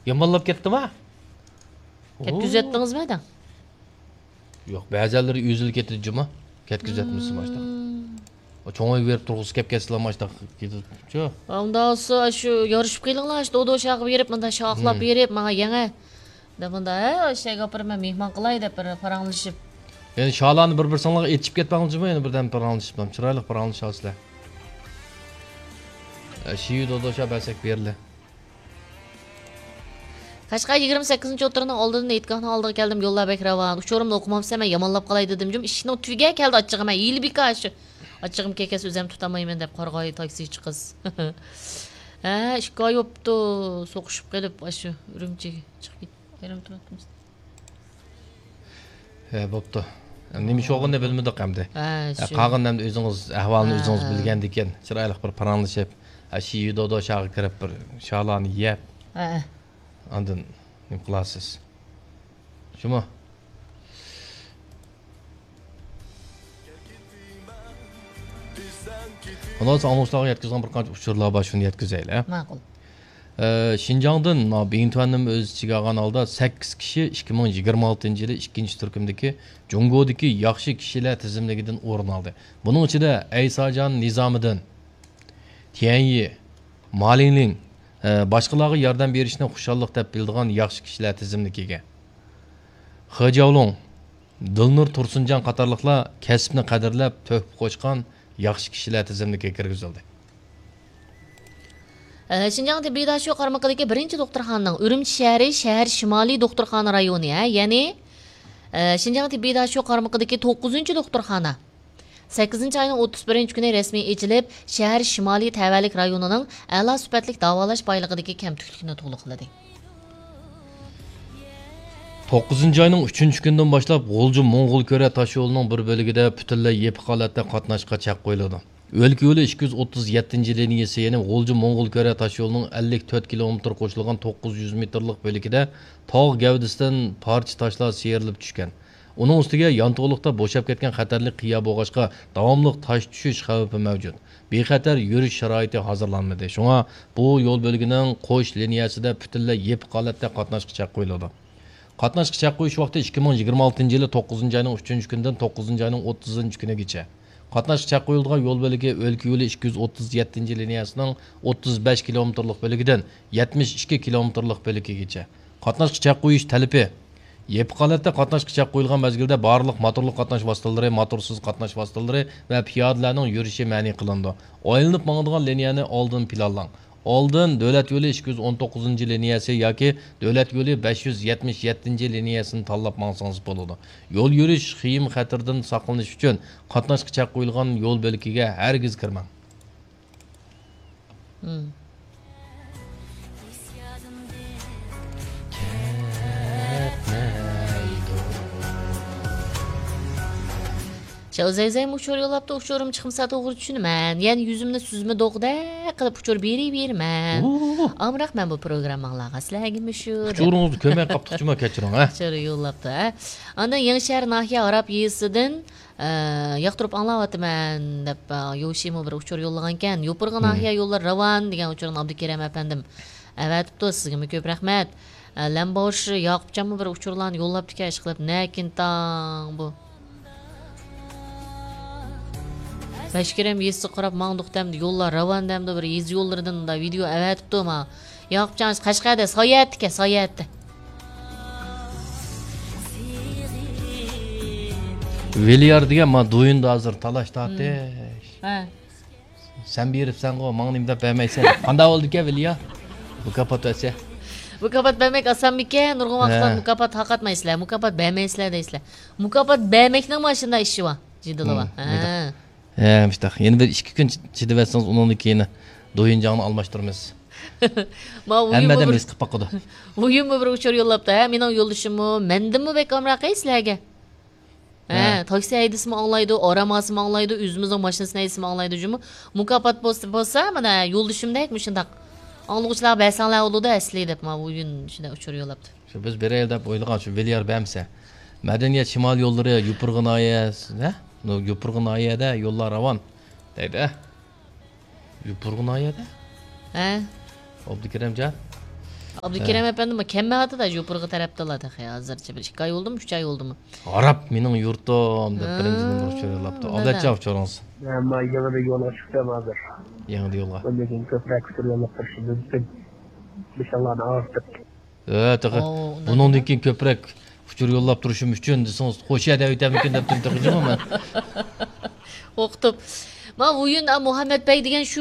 Yamallab ketdimi? Ketkizatdingizmi adam? Yo'q, ba'zilari üzülüp ketdi juma. Ketkizatmisiz başta. O çoğoy verip turğusu kep kesilen başta ketdi. Şu. Onda olsa şu yarışıp qilinglar, işte odo şaqı berip, mında şaqlap berip, manga yana. Da bunda şey gapirma mehmon qilay deb bir paranglashib. Yani şalanı bir sanlığa etişip ketmağınızı mı? Yani birden paranglashib. Çıraylık paranglashib alsızlar. Şiyu dodo şa belsek berildi. Qashqa 28 o'tirning oldidan aytgan oldiga keldim, yo'llar bek ravan. Uchorimni o'qimamsa men yomonlab qolay dedim. Ishning tugiga keldi achchig'im. Yilbika shu. Achchig'im kekas o'zim tutamayman deb qorg'oy taksichi qiz. Ha, 2 oy o'pdi, so'qishib qolib, shu Urumchiga chiqib ketdi. Ayrim turibmiz. He, bo'pti. Nima sho'g'ini bilmadik hamda. Ha, shu. Qag'indamda o'zingiz ahvolni o'zingiz bilgan ekan. Chiroyli bir paranglashib, Şiyu dodo şağı kirib bir şalani yeb. Ha. Andın nima qilasiz? Shumi? Ondan sonra anonslarga yetkazgan bir qancha uchurlar bor, shuni yetkazaylik. Ma'qul. Şinjandan Beyintuanning o'z ichiga olgan holda 8 kishi 2026-yili 2-turkumdagi Jungodagi yaxshi kishilar tizimligidan o'rin oldi. Buning ichida Aysajon Nizomiddin, Tianyi, Malinling boshqalarga yordam berishni xushalliq deb bildigan yaxshi kishilar tizimligiga. Xijavlong, Dilnur Tursunjon qatorliqlar kasbni qadrlab to'hfa qo'shgan yaxshi kishilar tizimligiga kirgizildi. Şinjan tibbiy dashu qarmaqidagi birinchi doktorxonaning Urumchi shahri shahar shimoliy doktorxona rayoni, ya'ni Şinjan tibbiy dashu qarmaqidagi 9-doktorxona 8-ayning 31-kuni rasmiy ochilib, shahar shimoliy tavallik rayonining a'lo sifatli davolash boylig'idagi kamtuklikni to'liqladi. 9-ayning 3-kunidan boshlab G'o'lji Mo'ng'ul ko'ra tosh yo'lining bir bo'ligida butunlay yepi holatda qatnashga chaq qo'yiladi. O'lka yo'li 237 liniyasi, ya'ni G'o'lji Mo'ng'ul ko'ra tosh yo'lining 54 kilometr qo'shilgan 900 metrlik bo'ligida tog' gavdasidan parcha toshlar seyirilib tushgan. Uning ustiga yanto'liqda bo'shab ketgan xatarli qiya bo'g'ashqa davomli tosh tushish xavfi mavjud. Bexatar yurish sharoiti hozirlanmadi. Shunga bu yo'l bo'lgining qo'sh liniyasida butunlay yepi holatda qatnashga chaq qo'yiladi. Qatnashga chaq qo'yish vaqti 2026-yili 9-ayning 3-kunidan 9-ayning 30-kunigacha. Qatnashga chaq qo'yilgan yo'l bo'ligi o'lka yo'li 237-liniyasining 35 kilometrlik bo'ligidan 72 kilometrlik bo'ligigacha. Qatnashga chaq qo'yish talabi yepi holatda qatnashga chaq qo'yilgan mezgilda barliq motorli qatnash vositalari, motorsiz qatnash vositalari va piyodalarning yurishi ma'ni qilindi. Oylanib mangadigan liniyani oldin planlang. Oldin davlat yo'li 219-liniyasi yoki davlat yo'li 577-liniyasini tanlab mangsangiz bo'ladi. Yo'l yurish xiyim xatardan saqlanish uchun qatnashga chaq qo'yilgan yo'l bo'ligiga hargiz kirmang. Şavzayzay uçur yollapta uçurum çıkımsa doğru düşünmen. Yani yüzümde süzme doğda qilib uçur bermen. Amraq men bu programmalarga sizlarga müşür. Uçurunuzu kömek qaptiq juma kechiring, ha. Uçur yollapta. Andan Yangichar nahiya Arab yesidan yaqtirib anglayapman deb Yoshimo bir uçur yollagan ekan. Yo'pirg'i nahiya yo'llar ravan degan uçurni Abdukeram apandim avatibdi. Sizga ko'p rahmat. Lambosh Yoqubjonmi bir uçurlarni yollabdi ekan, ish qilib nakintang bu. Başkiram yesi qarab mangduq demdi, yo'llar ravan demdi, bir yez yo'llaridan da video avatibdi ma. Yoqubjon Qashqarda soyatga soyatdi. Veliyar degan ma do'yinda hozir talash tortish. Ha. Sen beribsan go, mangni imdab bermaysan. Qanday bo'ldi ekan Veliyar? Mukofot bo'lsa. Mukofot bermak oson-mikan? Nurg'un vaqtlar mukofot haqatmaysizlar, mukofot bermaysizlar deysizlar. Mukofot bermakning mana shunday ishi bor. Jidilova. Ha. İşte yeni bir 2 kun chidib etsangiz, undan keyin do'yinjonni almashtiramiz. Ma Hammadan biz qilib qo'ydi. Uyimni bir uçur yollabdi, ha, mening yo'lishimmi, mendimmi bekamroq sizlarga? Ha, taksi haydisimi anglaydi, oramasimi anglaydi, o'zimizning mashinasini haydisimi anglaydi jumi. Mukofot bo'lsa, mana yo'lishimdek shundaq. Anglag'uchilar bersanlar bo'ladi asli deb ma o'yin shunda uçur yollabdi. Shu biz beraylik deb o'ylagan shu Veliyar bermasa. Madaniyat shimol yo'llari Yupurg'i noyasi, ha? Yupurg'i noyada yo'llar ravon deydi. Yupurg'i noyada? Ha? Abdukeramjon. Abdukerem efendim kemmehatı da Jopurga taraftalar da hazırcha bir 2 ay oldu mu 3 ay oldu mu? Arap mening yurtim deb birinchi numar uchur yo'llabdi. Obdachov cho'ronsin. Ama yana bir yola çıktım hazır. Yangi yo'lga. Lekin ko'proq sürüyorlar şimdi biz inşallah artık. Taqa. Bundan keyin ko'proq uchur yo'llab turishim uchun desangiz qo'sha deb aytamikin deb turdim men. O'qitib. Ma o'yin Muhammed Bey degan shu